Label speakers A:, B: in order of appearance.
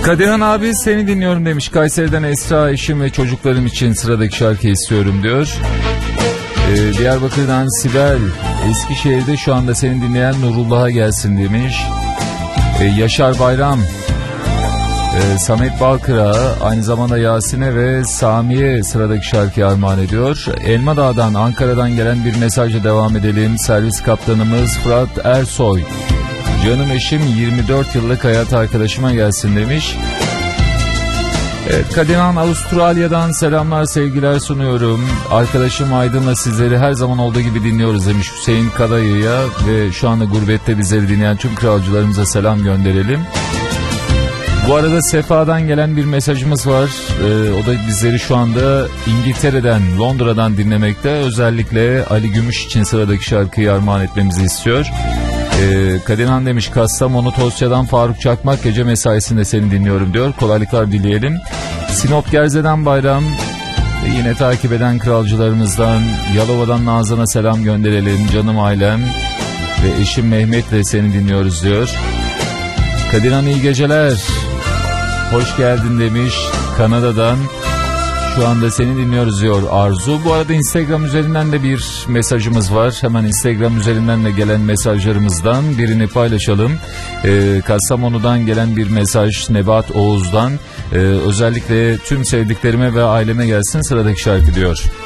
A: Kadirhan abi seni dinliyorum demiş. Kayseri'den Esra, eşim ve çocuklarım için sıradaki şarkıyı istiyorum diyor. Diyarbakır'dan Sibel, Eskişehir'de şu anda seni dinleyen Nurullah'a gelsin demiş. Yaşar Bayram, Samet Balkır'a, aynı zamanda Yasin'e ve Sami'ye sıradaki şarkıyı armağan ediyor. Elmadağ'dan, Ankara'dan gelen bir mesajla devam edelim. Servis kaptanımız Fırat Ersoy, canım eşim 24 yıllık hayat arkadaşıma gelsin demiş. Evet, Kadirhan Avustralya'dan selamlar, sevgiler sunuyorum. Arkadaşım Aydın'la sizleri her zaman olduğu gibi dinliyoruz demiş Hüseyin Kadayı'ya ve şu anda gurbette bizleri dinleyen tüm kralcılarımıza selam gönderelim. Bu arada Sefa'dan gelen bir mesajımız var. O da bizleri şu anda İngiltere'den, Londra'dan dinlemekte. Özellikle Ali Gümüş için sıradaki şarkıyı armağan etmemizi istiyor. Kadirhan demiş, Kastamonu Tosya'dan Faruk Çakmak, gece mesaisinde seni dinliyorum diyor. Kolaylıklar dileyelim. Sinop Gerze'den Bayram, yine takip eden kralcılarımızdan Yalova'dan Nazan'a selam gönderelim. Canım ailem ve eşim Mehmet'le seni dinliyoruz diyor. Kadirhan iyi geceler, hoş geldin demiş Kanada'dan. Şu anda seni dinliyoruz diyor Arzu. Bu arada Instagram üzerinden de bir mesajımız var. Hemen Instagram üzerinden de gelen mesajlarımızdan birini paylaşalım. Kastamonu'dan gelen bir mesaj Nebat Oğuz'dan. Özellikle tüm sevdiklerime ve aileme gelsin sıradaki şarkı diyor.